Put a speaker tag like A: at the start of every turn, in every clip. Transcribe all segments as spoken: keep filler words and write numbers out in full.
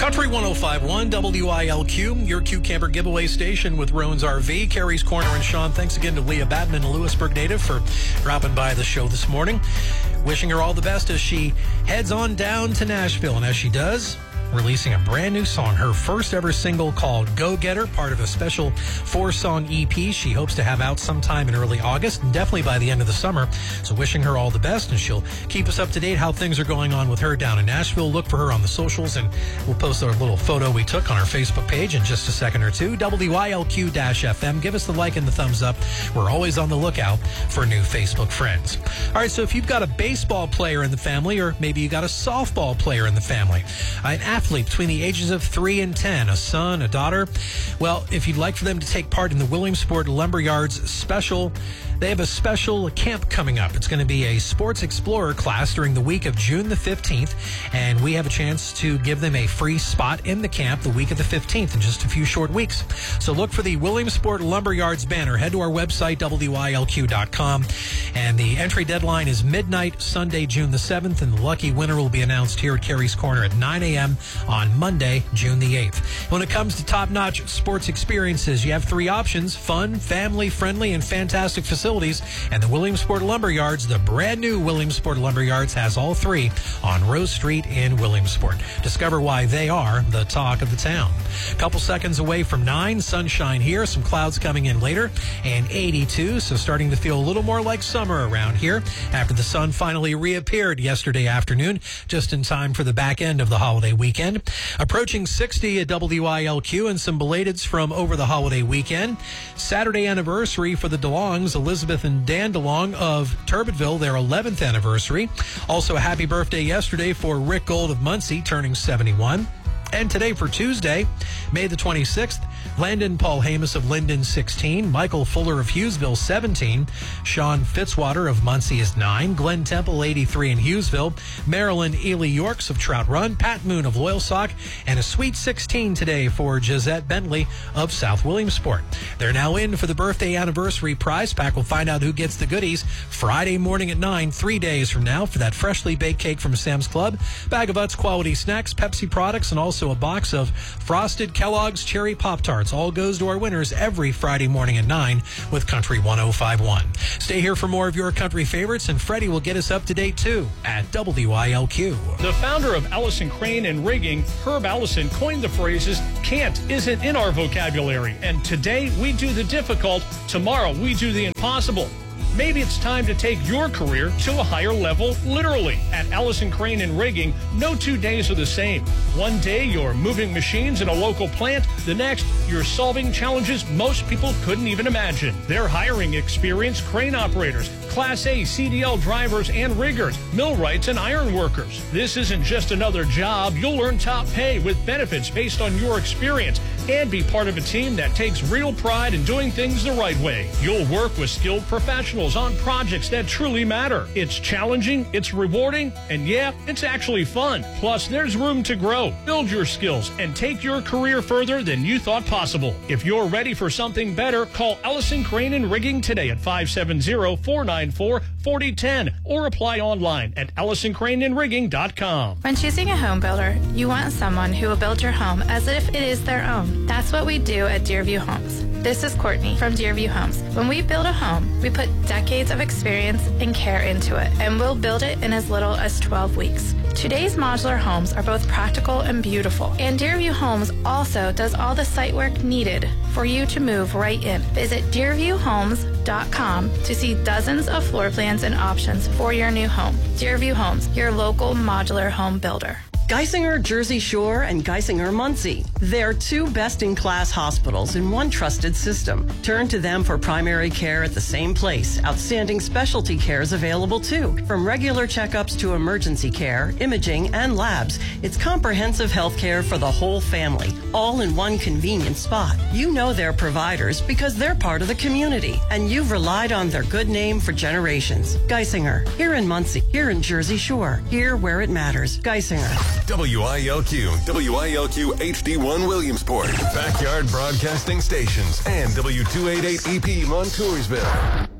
A: Country one oh five point one W I L Q, your Q Camper giveaway station with Roan's R V, Carrie's Corner, and Sean. Thanks again to Leah Batman, a Lewisburg native, for dropping by the show this morning. Wishing her all the best as she heads on down to Nashville. And as she does, releasing a brand new song, her first ever single called Go Getter, part of a special four-song E P she hopes to have out sometime in early August, and definitely by the end of the summer. So wishing her all the best, and she'll keep us up to date how things are going on with her down in Nashville. Look for her on the socials, and we'll post our little photo we took on our Facebook page in just a second or two. W I L Q F M. Give us the like and the thumbs up. We're always on the lookout for new Facebook friends. All right, so if you've got a baseball player in the family, or maybe you got a softball player in the family, an athlete between the ages of three and ten, a son, a daughter, well, if you'd like for them to take part in the Williamsport Lumberyards special, they have a special camp coming up. It's going to be a Sports Explorer class during the week of June the fifteenth, and we have a chance to give them a free spot in the camp the week of the fifteenth in just a few short weeks. So look for the Williamsport Lumberyards banner. Head to our website, W I L Q dot com, and the entry deadline is midnight Sunday, June the seventh, and the lucky winner will be announced here at Carrie's Corner at nine a.m. on Monday, June the eighth. When it comes to top-notch sports experiences, you have three options: fun, family-friendly, and fantastic facilities. And the Williamsport Lumberyards, the brand new Williamsport Lumberyards, has all three on Rose Street in Williamsport. Discover why they are the talk of the town. A couple seconds away from nine, sunshine here, some clouds coming in later, and eighty-two, so starting to feel a little more like summer around here after the sun finally reappeared yesterday afternoon, just in time for the back end of the holiday weekend. Approaching sixty at W I L Q, and some belateds from over the holiday weekend. Saturday anniversary for the DeLongs, Elizabeth and Dan DeLong of Turbitville, their eleventh anniversary. Also a happy birthday yesterday for Rick Gold of Muncie, turning seventy-one. And today for Tuesday, May the twenty-sixth, Landon Paul Hamus of Linden, sixteen. Michael Fuller of Hughesville, seventeen. Sean Fitzwater of Muncie is nine. Glenn Temple, eighty-three in Hughesville. Marilyn Ely Yorks of Trout Run. Pat Moon of Loyalsock. And a sweet sixteen today for Gisette Bentley of South Williamsport. They're now in for the birthday anniversary prize pack. We'll find out who gets the goodies Friday morning at nine, three days from now, for that freshly baked cake from Sam's Club, bag of Utz quality snacks, Pepsi products, and also a box of Frosted Kellogg's Cherry Pop-Tarts. All goes to our winners every Friday morning at nine with Country one oh five point one. Stay here for more of your country favorites, and Freddie will get us up to date too at W I L Q.
B: The founder of Allison Crane and Rigging, Herb Allison, coined the phrases, "Can't isn't in our vocabulary," and today we do the difficult, tomorrow we do the impossible. Maybe it's time to take your career to a higher level, literally. At Allison Crane and Rigging, no two days are the same. One day, you're moving machines in a local plant. The next, you're solving challenges most people couldn't even imagine. They're hiring experienced crane operators, Class A C D L drivers and riggers, millwrights and iron workers. This isn't just another job. You'll earn top pay with benefits based on your experience and be part of a team that takes real pride in doing things the right way. You'll work with skilled professionals on projects that truly matter. It's challenging, it's rewarding, and yeah, it's actually fun. Plus, there's room to grow, build your skills, and take your career further than you thought possible. If you're ready for something better, call Allison Crane and Rigging today at five seven zero, four nine four, four zero one zero or apply online at allison crane and rigging dot com.
C: When choosing a home builder, you want someone who will build your home as if it is their own. That's what we do at Deerview Homes. This is Courtney from Deerview Homes. When we build a home, we put decades of experience and care into it, and we'll build it in as little as twelve weeks. Today's modular homes are both practical and beautiful, and Deerview Homes also does all the site work needed for you to move right in. Visit deerview homes dot com to see dozens of floor plans and options for your new home. Deerview Homes, your local modular home builder.
D: Geisinger Jersey Shore and Geisinger Muncie. They're two best-in-class hospitals in one trusted system. Turn to them for primary care at the same place. Outstanding specialty care is available too. From regular checkups to emergency care, imaging, and labs, it's comprehensive health care for the whole family, all in one convenient spot. You know their providers because they're part of the community, and you've relied on their good name for generations. Geisinger, here in Muncie, here in Jersey Shore, here where it matters. Geisinger.
E: W I L Q, W I L Q H D one Williamsport, Backyard Broadcasting Stations, and W two eighty-eight E P Montoursville.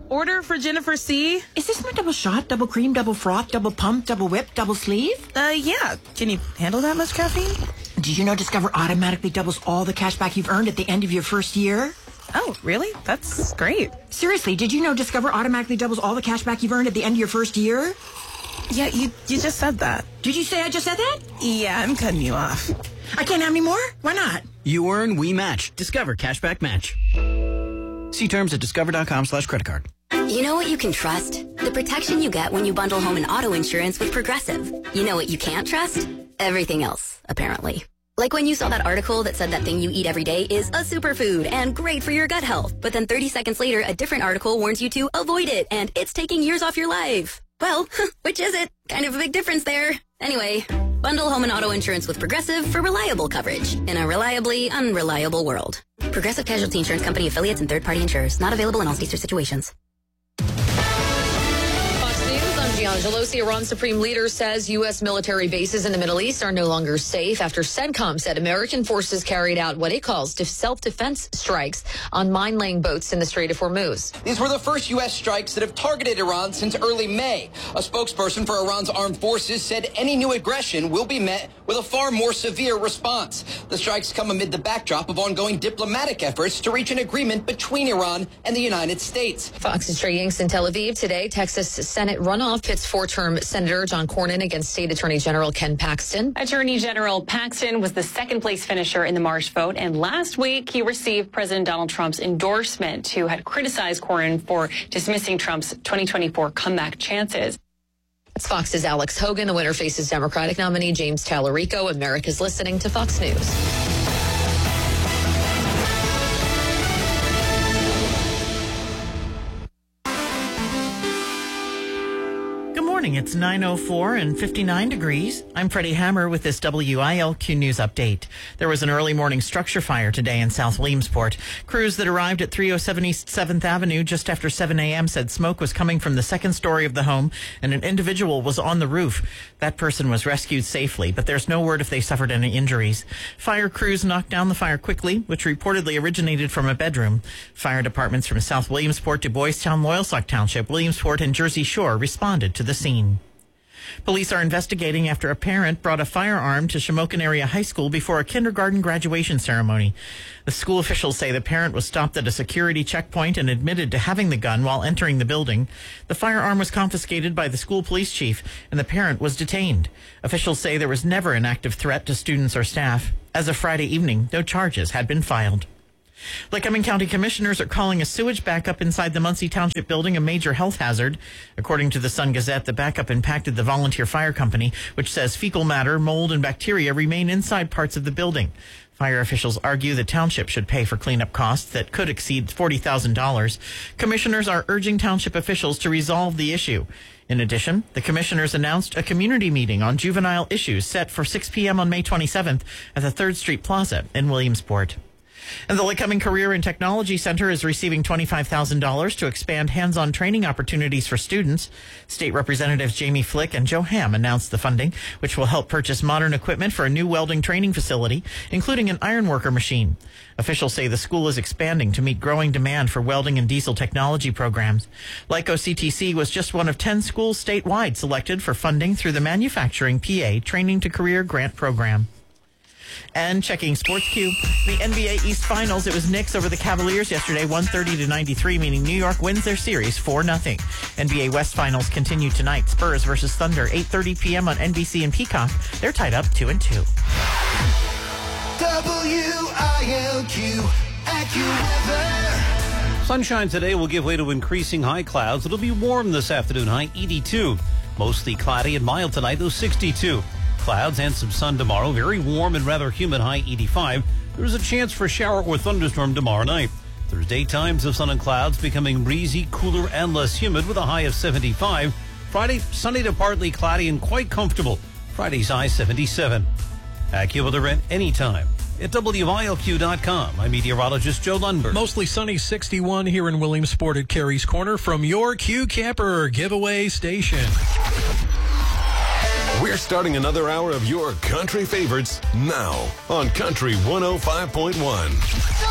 F: Order for Jennifer C.
G: Is this my double shot, double cream, double froth, double pump, double whip, double sleeve?
F: Uh, yeah. Can you handle that much caffeine?
G: Did you know Discover automatically doubles all the cash back you've earned at the end of your first year?
F: Oh, really? That's great.
G: Seriously, did you know Discover automatically doubles all the cash back you've earned at the end of your first year?
F: Yeah, you, you just said that.
G: Did you say I just said that?
F: Yeah, I'm cutting you off.
G: I can't have any more? Why not?
H: You earn, we match. Discover Cashback Match. See terms at discover.com slash credit card.
I: You know what you can trust? The protection you get when you bundle home and auto insurance with Progressive. You know what you can't trust? Everything else, apparently. Like when you saw that article that said that thing you eat every day is a superfood and great for your gut health. But then thirty seconds later, a different article warns you to avoid it and it's taking years off your life. Well, which is it? Kind of a big difference there. Anyway, bundle home and auto insurance with Progressive for reliable coverage in a reliably unreliable world. Progressive Casualty Insurance Company affiliates and third-party insurers. Not available in all states or situations.
J: Gian Gelosi, Iran's supreme leader, says U S military bases in the Middle East are no longer safe after CENTCOM said American forces carried out what it calls self-defense strikes on mine-laying boats in the Strait of Hormuz.
K: These were the first U S strikes that have targeted Iran since early May. A spokesperson for Iran's armed forces said any new aggression will be met with a far more severe response. The strikes come amid the backdrop of ongoing diplomatic efforts to reach an agreement between Iran and the United States.
J: Fox's Trey Yanks in Tel Aviv today. Texas Senate runoff pits four-term Senator John Cornyn against State Attorney General Ken Paxton.
L: Attorney General Paxton was the second-place finisher in the March vote, and last week he received President Donald Trump's endorsement, who had criticized Cornyn for dismissing Trump's twenty twenty-four comeback chances.
J: It's Fox's Alex Hogan. The winner faces Democratic nominee James Tallarico. America's listening to Fox News.
M: It's nine oh four and fifty-nine degrees. I'm Freddie Hammer with this W I L Q News update. There was an early morning structure fire today in South Williamsport. Crews that arrived at three oh seven East seventh Avenue just after seven a.m. said smoke was coming from the second story of the home and an individual was on the roof. That person was rescued safely, but there's no word if they suffered any injuries. Fire crews knocked down the fire quickly, which reportedly originated from a bedroom. Fire departments from South Williamsport, Du Bois Town, Loyalsock Township, Williamsport, and Jersey Shore responded to the scene. Police are investigating after a parent brought a firearm to Shamokin Area High School before a kindergarten graduation ceremony. The school officials say the parent was stopped at a security checkpoint and admitted to having the gun while entering the building. The firearm was confiscated by the school police chief, and the parent was detained. Officials say there was never an active threat to students or staff. As of Friday evening, no charges had been filed. Lycoming County commissioners are calling a sewage backup inside the Muncie Township building a major health hazard. According to the Sun Gazette, the backup impacted the volunteer fire company, which says fecal matter, mold, and bacteria remain inside parts of the building. Fire officials argue the township should pay for cleanup costs that could exceed forty thousand dollars. Commissioners are urging township officials to resolve the issue. In addition, the commissioners announced a community meeting on juvenile issues set for six p.m. on May twenty-seventh at the third Street Plaza in Williamsport. And the Lycoming Career and Technology Center is receiving twenty-five thousand dollars to expand hands-on training opportunities for students. State Representatives Jamie Flick and Joe Ham announced the funding, which will help purchase modern equipment for a new welding training facility, including an ironworker machine. Officials say the school is expanding to meet growing demand for welding and diesel technology programs. Lyco C T C was just one of ten schools statewide selected for funding through the Manufacturing P A Training to Career Grant Program. And checking Sports Q, the N B A East Finals, it was Knicks over the Cavaliers yesterday, one thirty to ninety-three, meaning New York wins their series four nothing. N B A West Finals continue tonight. Spurs versus Thunder, eight thirty p.m. on N B C and Peacock. They're tied up two and two.
N: W I L Q, AccuWeather.
O: Sunshine today will give way to increasing high clouds. It'll be warm this afternoon, high eighty-two. Mostly cloudy and mild tonight, though sixty-two. Clouds and some sun tomorrow. Very warm and rather humid, high eighty-five. There's a chance for shower or thunderstorm tomorrow night. Thursday, times of sun and clouds becoming breezy, cooler, and less humid with a high of seventy-five. Friday, sunny to partly cloudy and quite comfortable. Friday's high seventy-seven. AccuWeather at any time at W I L Q dot com. I'm meteorologist Joe Lundberg.
A: Mostly sunny, sixty-one here in Williamsport at Carey's Corner from your Q Camper giveaway station.
E: We're starting another hour of your country favorites now on Country one oh five point one.